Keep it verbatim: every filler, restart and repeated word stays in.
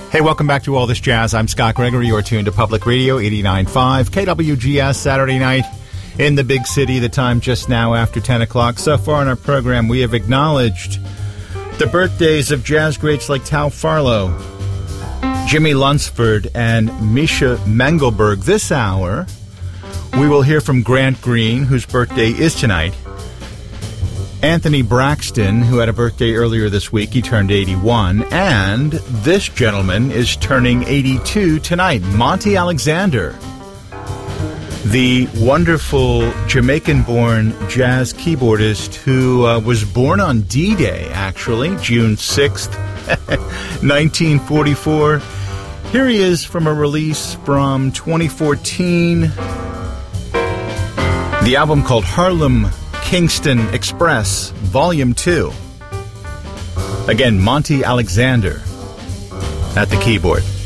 Hey, welcome back to All This Jazz. I'm Scott Gregory. You're tuned to Public Radio eighty-nine point five, K W G S, Saturday night in the big city. The time just now after ten o'clock. So far in our program, we have acknowledged the birthdays of jazz greats like Tal Farlow, Jimmy Lunsford, and Misha Mengelberg. This hour, we will hear from Grant Green, whose birthday is tonight. Anthony Braxton, who had a birthday earlier this week. He turned eighty-one. And this gentleman is turning eighty-two tonight, Monty Alexander, the wonderful Jamaican-born jazz keyboardist who uh, was born on D-Day, actually, June sixth, nineteen forty-four. Here he is from a release from twenty fourteen, the album called Harlem Kingston Express, Volume two. Again, Monty Alexander at the keyboard.